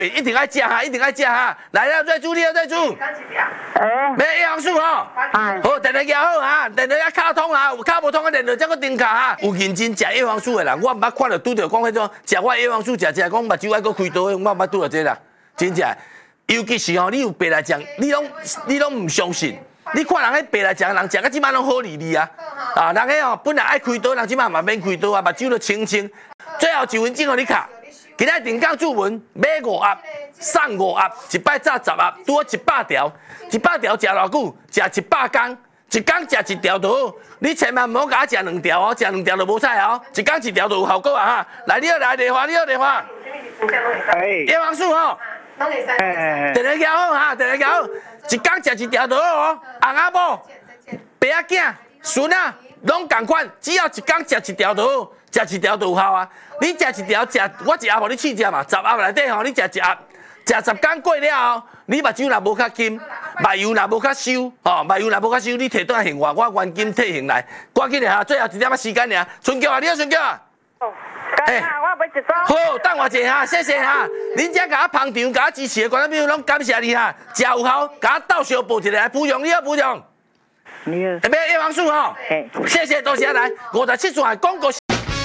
一定爱食哈，一定爱食哈。来了，再煮，你要再煮。买叶黄素吼，好，电话摇好哈，电话要卡通哈，有卡无通的电话才搁停卡哈。有认真食叶黄素的人，我毋捌看到拄着讲迄种食我叶黄素食讲目睭爱搁开刀，我毋捌拄到这啦，真正。尤其是吼，你有白来讲，你拢唔相信。你看人迄白来讲，人食到即摆拢好利利啊！啊，人迄吼本来爱开刀，人即摆嘛免开刀啊，目睭都清清。最后1分钟互你卡。今仔定岗注文买5盒，送5盒，一摆炸10盒，拄好100条，100条食偌久？食100天，一天食1条就好。你千万唔好甲我食2条哦，食2条就无彩哦，一天1条就有效果啊哈！来，你好来电话，你好电话。叶黄素吼，电话交好哈，电话交好，一天食1条就好哦。翁仔某、爸仔囝、孙仔拢共款，只要一天食1条就好。食1条就有效啊！你食1条，我1盒互你试食嘛，10盒内底吼，你食1盒，食10天过了后，你目睭若无较金，目油若无较收，吼，目油若无较收，你摕倒来还我原金退还来，赶紧的哈，最后1点仔时间尔，春娇啊，你好，春娇啊。 哎，我要一组。 好，等我一下哈，谢谢哈。恁遮甲我捧场，甲我支持的观众朋友拢感谢你哈，食有效，甲我倒小补一个来补充，你好补充。 你好。 买叶黄素吼，谢谢多谢来，57转广告。